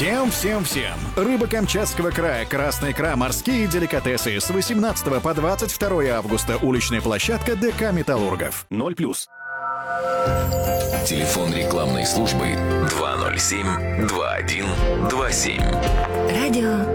Всем-всем-всем! Рыба Камчатского края, красная икра, морские деликатесы с 18 по 22 августа. Уличная площадка ДК «Металлургов». 0+. Телефон рекламной службы 207-2127. Радио